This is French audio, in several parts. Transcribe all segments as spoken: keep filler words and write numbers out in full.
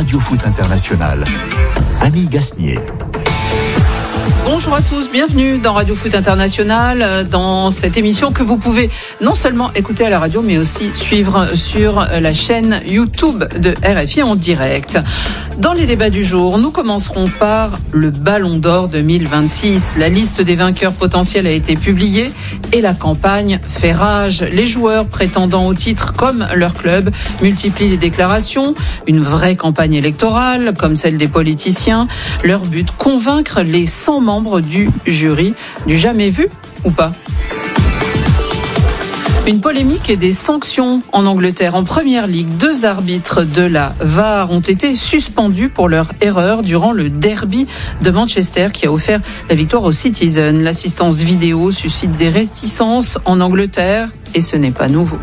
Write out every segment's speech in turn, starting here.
Radio Foot International. Annie Gasnier. Bonjour à tous, bienvenue dans Radio Foot International, dans cette émission que vous pouvez non seulement écouter à la radio, mais aussi suivre sur la chaîne YouTube de R F I en direct. Dans les débats du jour, nous commencerons par le Ballon d'Or deux mille vingt-six. La liste des vainqueurs potentiels a été publiée et la campagne fait rage. Les joueurs prétendant au titre comme leur club multiplient les déclarations. Une vraie campagne électorale, comme celle des politiciens. Leur but, convaincre les cent membres du jury. Du jamais vu ou pas ? Une polémique et des sanctions en Angleterre. En Première Ligue, deux arbitres de la V A R ont été suspendus pour leur erreur durant le derby de Manchester qui a offert la victoire aux Citizens. L'assistance vidéo suscite des réticences en Angleterre et ce n'est pas nouveau.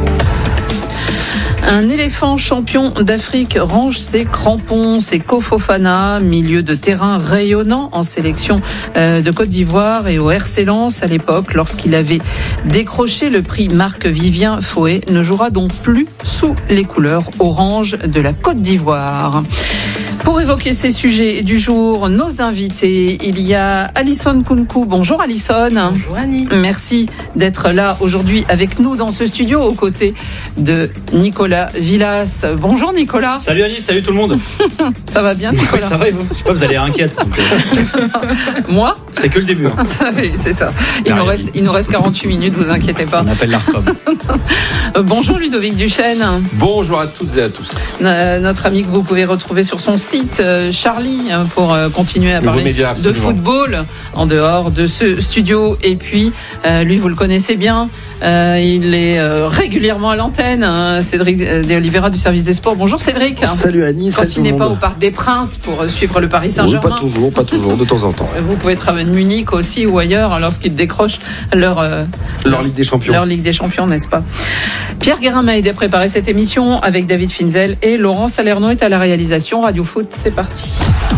Un éléphant champion d'Afrique range ses crampons, ses Seko Fofana, milieu de terrain rayonnant en sélection de Côte d'Ivoire et au R C Lens à l'époque, lorsqu'il avait décroché le prix Marc-Vivien Foé, ne jouera donc plus sous les couleurs orange de la Côte d'Ivoire. Pour évoquer ces sujets du jour, nos invités, il y a Alison Kounkou. Bonjour Alison. Bonjour Annie. Merci d'être là aujourd'hui avec nous dans ce studio aux côtés de Nicolas Villas. Bonjour Nicolas. Salut Annie, salut tout le monde. Ça va bien Nicolas? Oui, ça va et vous? Je sais pas, vous allez être inquiète. Donc, euh... Moi? C'est que le début. Hein. Oui, c'est ça. Il nous, reste, il nous reste quarante-huit minutes, vous inquiétez pas. On appelle l'Arcom. Bonjour Ludovic Duchesne. Bonjour à toutes et à tous. Euh, notre ami que vous pouvez retrouver sur son site, euh, Charlie, euh, pour euh, continuer à parler média, de football en dehors de ce studio. Et puis, euh, lui, vous le connaissez bien. Euh, il est euh, régulièrement à l'antenne, hein, Cédric de Oliveira du service des sports. Bonjour Cédric. Salut Annie. Quand salut il n'est tout le pas monde. au Parc des Princes pour euh, suivre le Paris Saint-Germain. Oui, pas toujours, pas toujours, de temps en temps. Vous pouvez être à Munich aussi ou ailleurs lorsqu'ils décrochent leur, euh, leur Ligue des Champions. Leur Ligue des Champions, n'est-ce pas? Pierre Guérin m'a aidé à préparer cette émission avec David Finzel et Laurent Salerno est à la réalisation. Radio Foot, c'est parti.